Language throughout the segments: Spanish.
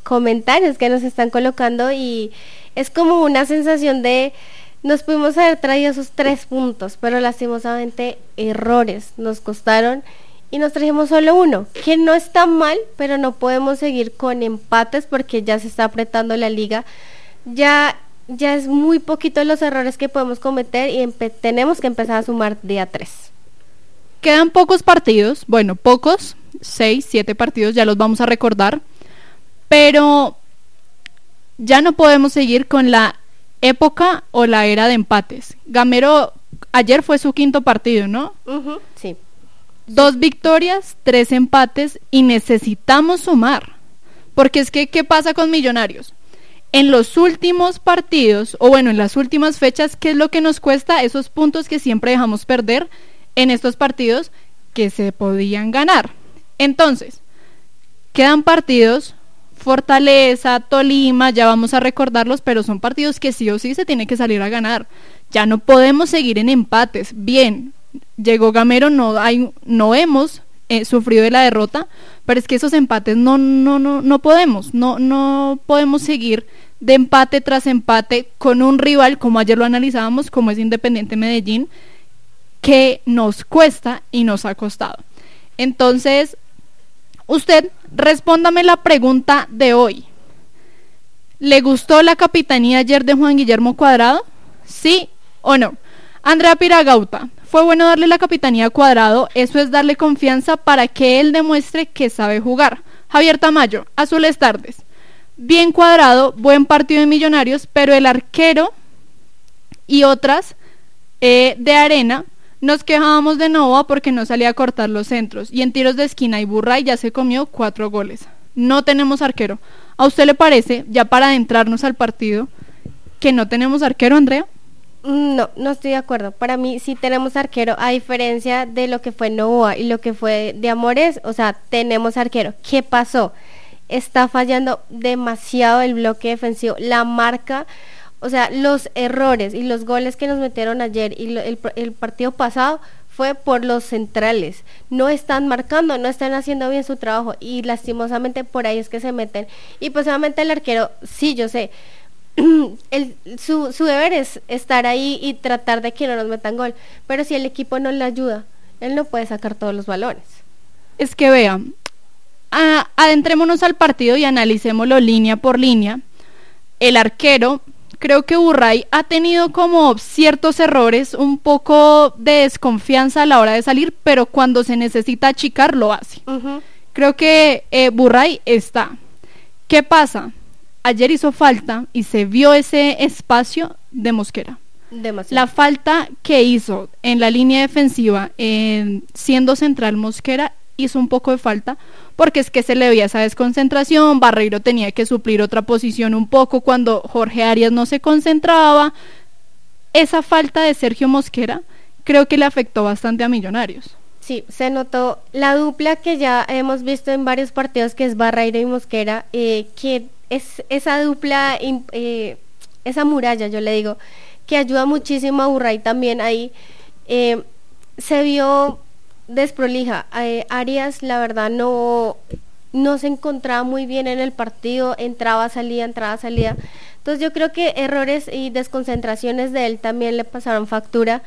comentarios que nos están colocando y es como una sensación de nos pudimos haber traído esos 3 puntos, pero lastimosamente errores nos costaron y nos trajimos solo 1, que no está mal, pero no podemos seguir con empates porque ya se está apretando la liga. Ya es muy poquito los errores que podemos cometer y tenemos que empezar a sumar de a 3. Quedan pocos partidos, bueno, pocos, 6, 7 partidos, ya los vamos a recordar, pero ya no podemos seguir con la época o la era de empates. Gamero, ayer fue su 5º partido, ¿no? Sí. 2 victorias, 3 empates y necesitamos sumar, porque es que, ¿qué pasa con Millonarios? En los últimos partidos, o bueno, en las últimas fechas, ¿qué es lo que nos cuesta? Esos puntos que siempre dejamos perder en estos partidos que se podían ganar. Entonces, quedan partidos, Fortaleza, Tolima, ya vamos a recordarlos, pero son partidos que sí o sí se tiene que salir a ganar. Ya no podemos seguir en empates. Bien, llegó Gamero, no hemos sufrido de la derrota, pero es que esos empates no podemos seguir de empate tras empate con un rival, como ayer lo analizábamos, como es Independiente Medellín, que nos cuesta y nos ha costado. Entonces, usted respóndame la pregunta de hoy. ¿Le gustó la capitanía ayer de Juan Guillermo Cuadrado? ¿Sí o no? Andrea Piragauta, ¿fue bueno darle la capitanía a Cuadrado? Eso es darle confianza para que él demuestre que sabe jugar. Javier Tamayo, azules tardes. Bien Cuadrado, buen partido de Millonarios, pero el arquero y otras de Arena, nos quejábamos de Novoa porque no salía a cortar los centros, y en tiros de esquina y Burray ya se comió 4 goles. No tenemos arquero. ¿A usted le parece, ya para adentrarnos al partido, que no tenemos arquero, Andrea? No estoy de acuerdo. Para mí sí tenemos arquero, a diferencia de lo que fue Novoa y lo que fue de Amores, o sea, tenemos arquero. ¿Qué pasó? Está fallando demasiado el bloque defensivo, la marca, o sea, los errores y los goles que nos metieron ayer y el partido pasado fue por los centrales. No están marcando, no están haciendo bien su trabajo y lastimosamente por ahí es que se meten. Y pues obviamente el arquero, sí, yo sé, su deber es estar ahí y tratar de que no nos metan gol, pero si el equipo no le ayuda, él no puede sacar todos los balones. Es que vean, adentrémonos al partido y analicémoslo línea por línea. El arquero, creo que Burray ha tenido como ciertos errores, un poco de desconfianza a la hora de salir, pero cuando se necesita achicar lo hace. Creo que Burray está. ¿Qué pasa? Ayer hizo falta y se vio ese espacio de Mosquera. Demasiado. La falta que hizo en la línea defensiva, siendo central Mosquera, hizo un poco de falta, porque es que se le veía esa desconcentración. Barreiro tenía que suplir otra posición un poco cuando Jorge Arias no se concentraba. Esa falta de Sergio Mosquera creo que le afectó bastante a Millonarios. Sí, se notó la dupla que ya hemos visto en varios partidos, que es Barreiro y Mosquera, que es esa dupla, esa muralla, yo le digo, que ayuda muchísimo a Burray también ahí. Se vio desprolija. Arias, la verdad, no se encontraba muy bien en el partido, entraba, salía. Entonces yo creo que errores y desconcentraciones de él también le pasaron factura.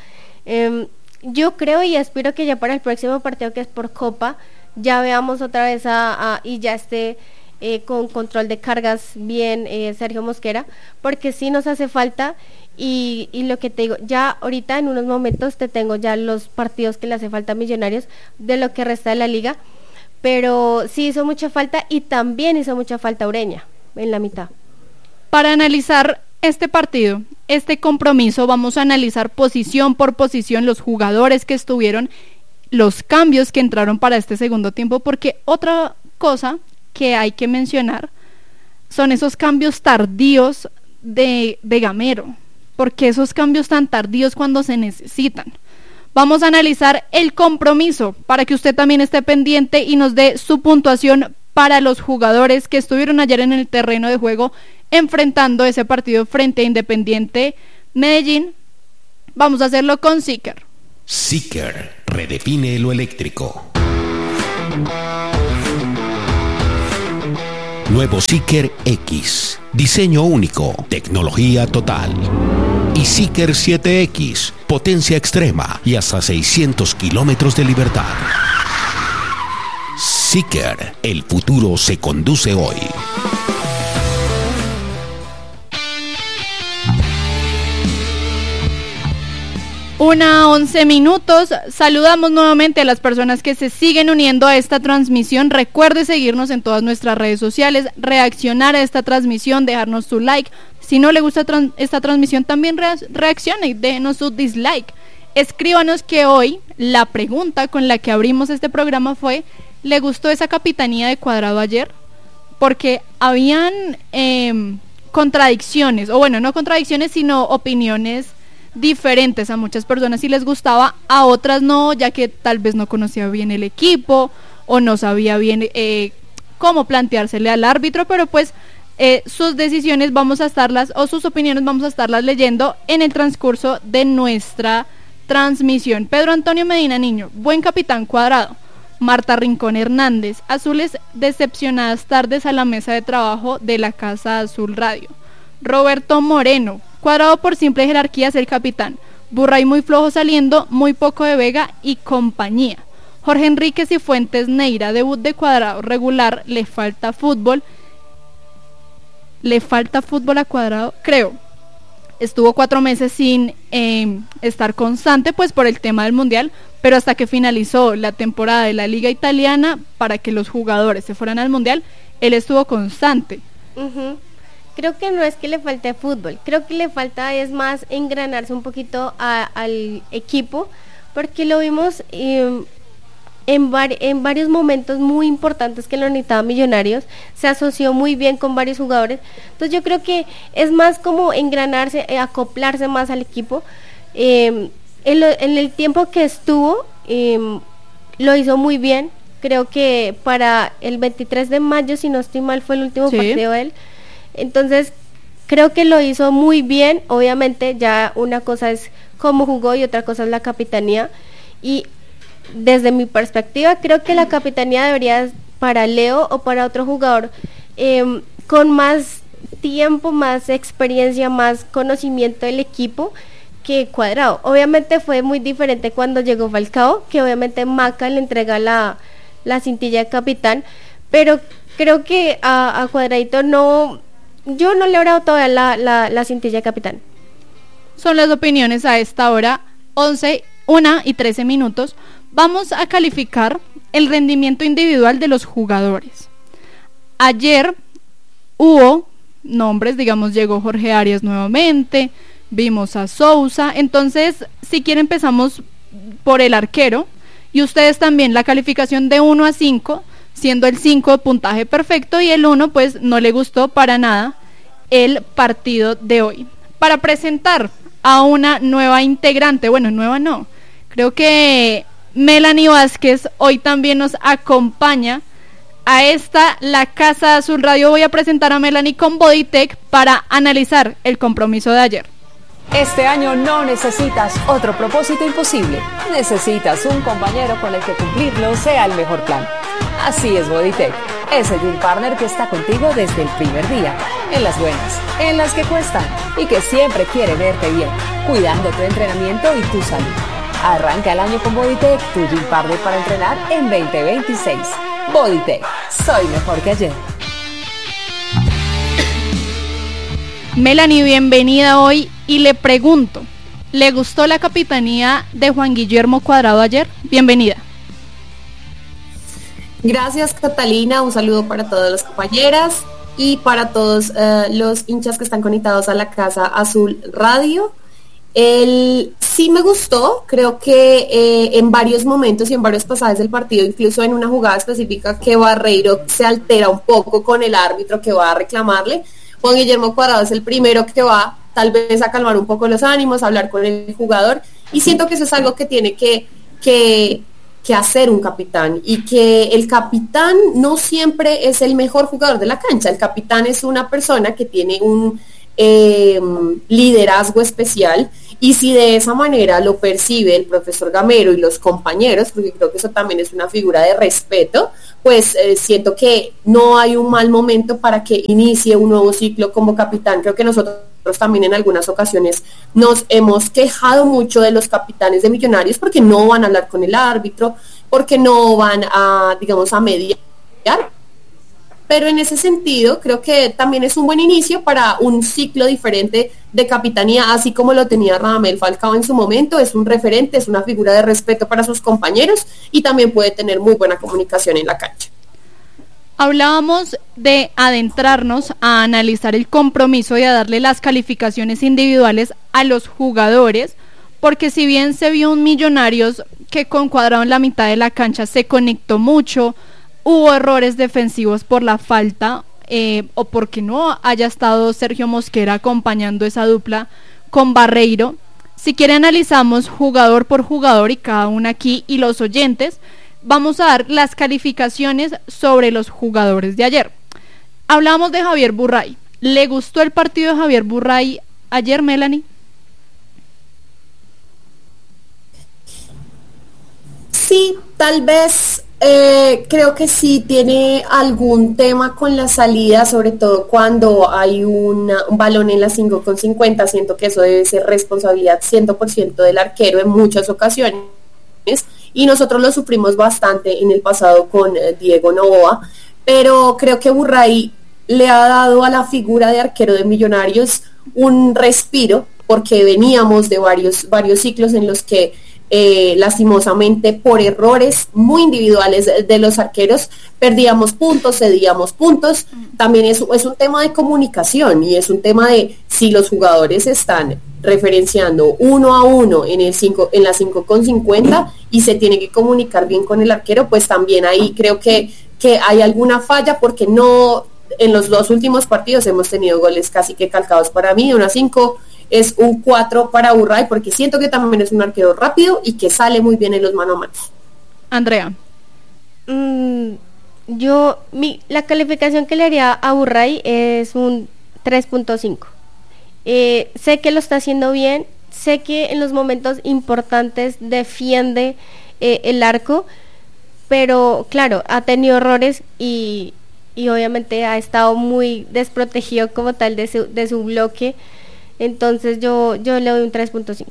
Yo creo y aspiro que ya para el próximo partido, que es por Copa, ya veamos otra vez y ya esté con control de cargas bien Sergio Mosquera, porque sí nos hace falta. Y lo que te digo, ya ahorita en unos momentos te tengo ya los partidos que le hace falta a Millonarios de lo que resta de la liga, pero sí hizo mucha falta y también hizo mucha falta Ureña en la mitad. Para analizar este partido, este compromiso, vamos a analizar posición por posición los jugadores que estuvieron, los cambios que entraron para este segundo tiempo, porque otra cosa que hay que mencionar son esos cambios tardíos de Gamero. Porque esos cambios tan tardíos cuando se necesitan. Vamos a analizar el compromiso para que usted también esté pendiente y nos dé su puntuación para los jugadores que estuvieron ayer en el terreno de juego enfrentando ese partido frente a Independiente Medellín. Vamos a hacerlo con Seeker. Seeker redefine lo eléctrico. Nuevo Seeker X. Diseño único, tecnología total. Y Seeker 7X, potencia extrema y hasta 600 kilómetros de libertad. Seeker, el futuro se conduce hoy. 1:11. Saludamos nuevamente a las personas que se siguen uniendo a esta transmisión. Recuerde seguirnos en todas nuestras redes sociales, reaccionar a esta transmisión, dejarnos su like. Si no le gusta esta transmisión, también reaccione y déjenos su dislike. Escríbanos que hoy la pregunta con la que abrimos este programa fue: ¿le gustó esa capitanía de Cuadrado ayer? Porque habían contradicciones, o bueno, no contradicciones, sino opiniones diferentes. A muchas personas sí les gustaba, a otras no, ya que tal vez no conocía bien el equipo o no sabía bien cómo planteársele al árbitro, pero pues sus decisiones vamos a estarlas, o sus opiniones vamos a estarlas leyendo en el transcurso de nuestra transmisión. Pedro Antonio Medina Niño: buen capitán Cuadrado. Marta Rincón Hernández: azules, decepcionadas tardes a la mesa de trabajo de la Casa Azul Radio. Roberto Moreno: Cuadrado por simple jerarquía es el capitán. Burray muy flojo saliendo, muy poco de Vega y compañía. Jorge Enríquez y Fuentes Neira: debut de Cuadrado regular, le falta fútbol. ¿Le falta fútbol a Cuadrado? Creo. Estuvo 4 meses sin estar constante, pues por el tema del Mundial, pero hasta que finalizó la temporada de la Liga Italiana, para que los jugadores se fueran al Mundial, él estuvo constante. Creo que no es que le falte fútbol, creo que le falta es más engranarse un poquito al equipo, porque lo vimos en varios momentos muy importantes que lo necesitaba Millonarios. Se asoció muy bien con varios jugadores, entonces yo creo que es más como engranarse, acoplarse más al equipo. En el tiempo que estuvo lo hizo muy bien. Creo que para el 23 de mayo, si no estoy mal, fue el último partido de él. Entonces creo que lo hizo muy bien. Obviamente ya una cosa es cómo jugó y otra cosa es la capitanía, y desde mi perspectiva creo que la capitanía debería para Leo o para otro jugador con más tiempo, más experiencia, más conocimiento del equipo que Cuadrado. Obviamente fue muy diferente cuando llegó Falcao, que obviamente Maca le entrega la cintilla de capitán, pero creo que a Cuadradito no, yo no le he dado todavía la cintilla de capitán. Son las opiniones a esta hora, 1:13. Vamos a calificar el rendimiento individual de los jugadores. Ayer hubo nombres, digamos, llegó Jorge Arias nuevamente, vimos a Sousa. Entonces, si quieren, empezamos por el arquero, y ustedes también la calificación de 1 a 5, siendo el 5 puntaje perfecto y el 1 pues no le gustó para nada el partido de hoy. Para presentar a una nueva integrante, bueno, nueva no, creo que Melanie Vázquez hoy también nos acompaña a la Casa Azul Radio. Voy a presentar a Melanie con Bodytech para analizar el compromiso de ayer. Este año no necesitas otro propósito imposible. Necesitas un compañero con el que cumplirlo sea el mejor plan. Así es Bodytech, ese gym partner que está contigo desde el primer día, en las buenas, en las que cuestan, y que siempre quiere verte bien, cuidando tu entrenamiento y tu salud. Arranca el año con Bodytech, tu gym partner para entrenar en 2026. Bodytech, soy mejor que ayer. Melanie, bienvenida hoy, y le pregunto, ¿le gustó la capitanía de Juan Guillermo Cuadrado ayer? Bienvenida. Gracias, Catalina, un saludo para todas las compañeras y para todos los hinchas que están conectados a la Casa Azul Radio. Sí me gustó, creo que en varios momentos y en varios pasajes del partido, incluso en una jugada específica que Barreiro se altera un poco con el árbitro que va a reclamarle, Juan Guillermo Cuadrado es el primero que va tal vez a calmar un poco los ánimos, a hablar con el jugador, y siento que eso es algo que tiene que hacer un capitán, y que el capitán no siempre es el mejor jugador de la cancha. El capitán es una persona que tiene un liderazgo especial, Y si de esa manera lo percibe el profesor Gamero y los compañeros, porque creo que eso también es una figura de respeto, pues siento que no hay un mal momento para que inicie un nuevo ciclo como capitán. Creo que nosotros también en algunas ocasiones nos hemos quejado mucho de los capitanes de Millonarios porque no van a hablar con el árbitro, porque no van a, digamos, a mediar. Pero en ese sentido creo que también es un buen inicio para un ciclo diferente de capitanía, así como lo tenía Radamel Falcao en su momento. Es un referente, es una figura de respeto para sus compañeros y también puede tener muy buena comunicación en la cancha. Hablábamos de adentrarnos a analizar el compromiso y a darle las calificaciones individuales a los jugadores, porque si bien se vio un Millonarios que con Cuadrado en la mitad de la cancha se conectó mucho, hubo errores defensivos por la falta o porque no haya estado Sergio Mosquera acompañando esa dupla con Barreiro. Si quiere analizamos jugador por jugador y cada uno aquí y los oyentes, vamos a dar las calificaciones sobre los jugadores de ayer. Hablamos de Javier Burray. ¿Le gustó el partido de Javier Burray ayer, Melanie? Sí, tal vez creo que sí tiene algún tema con la salida, sobre todo cuando hay un balón en la 5,50. Siento que eso debe ser responsabilidad 100% del arquero en muchas ocasiones, y nosotros lo sufrimos bastante en el pasado con Diego Noboa, pero creo que Burray le ha dado a la figura de arquero de Millonarios un respiro, porque veníamos de varios ciclos en los que lastimosamente por errores muy individuales de los arqueros perdíamos puntos, cedíamos puntos. También es un tema de comunicación y es un tema de si los jugadores están referenciando 1 a 1 en la 5,50 y se tiene que comunicar bien con el arquero, pues también ahí creo que hay alguna falla, porque no, en los 2 últimos partidos hemos tenido goles casi que calcados. Para mí una 5 es un 4 para Burray, porque siento que también es un arquero rápido y que sale muy bien en los mano a mano. Andrea. La calificación que le haría a Burray es un 3.5. Sé que lo está haciendo bien, sé que en los momentos importantes defiende el arco, pero claro, ha tenido errores y obviamente ha estado muy desprotegido como tal de su bloque. Entonces yo le doy un 3.5.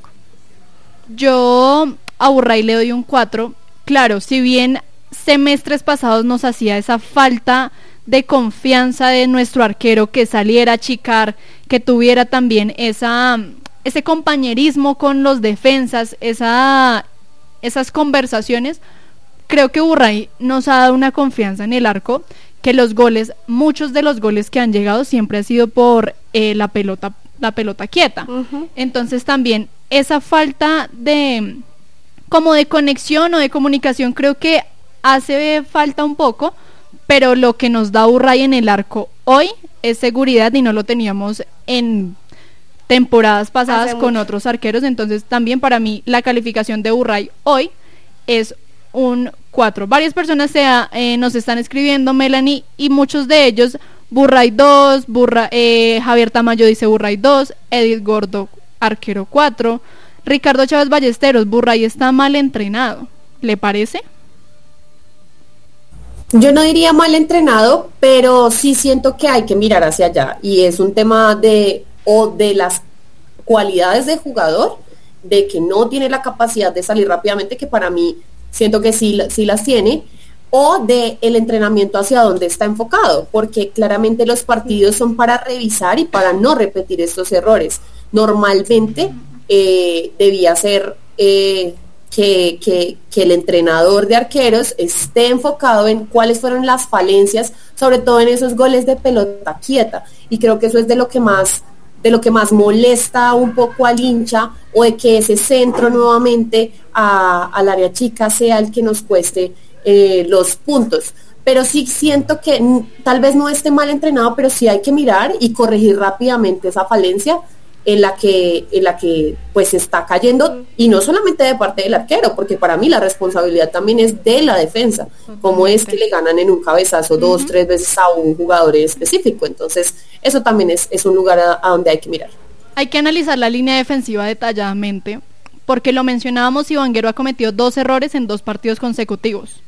Yo a Burray le doy un 4. Claro, si bien semestres pasados nos hacía esa falta de confianza de nuestro arquero, que saliera a achicar, que tuviera también ese compañerismo con los defensas, esas conversaciones, creo que Burray nos ha dado una confianza en el arco, que muchos de los goles que han llegado siempre ha sido por la pelota quieta. Uh-huh. Entonces también esa falta de conexión o de comunicación creo que hace falta un poco, pero lo que nos da Burray en el arco hoy es seguridad y no lo teníamos en temporadas pasadas con otros arqueros. Entonces también para mí la calificación de Burray hoy es un 4. Varias personas nos están escribiendo, Melanie, y muchos de ellos Burray 2, Javier Tamayo dice Burray 2, Edith Gordo, arquero 4, Ricardo Chávez Ballesteros, Burray está mal entrenado, ¿le parece? Yo no diría mal entrenado, pero sí siento que hay que mirar hacia allá, y es un tema de las cualidades de jugador, de que no tiene la capacidad de salir rápidamente, que para mí siento que sí las tiene, o de el entrenamiento hacia dónde está enfocado, porque claramente los partidos son para revisar y para no repetir estos errores. Normalmente debía ser que el entrenador de arqueros esté enfocado en cuáles fueron las falencias, sobre todo en esos goles de pelota quieta, y creo que eso es de lo que más molesta un poco al hincha, o de que ese centro nuevamente al área chica sea el que nos cueste los puntos. Pero sí siento que tal vez no esté mal entrenado, pero sí hay que mirar y corregir rápidamente esa falencia en la que pues está cayendo, y no solamente de parte del arquero, porque para mí la responsabilidad también es de la defensa, como es que le ganan en un cabezazo 2, 3 veces a un jugador específico. Entonces eso también es un lugar a donde hay que mirar. Hay que analizar la línea defensiva detalladamente, porque lo mencionábamos y Vanguero ha cometido 2 errores en 2 partidos consecutivos.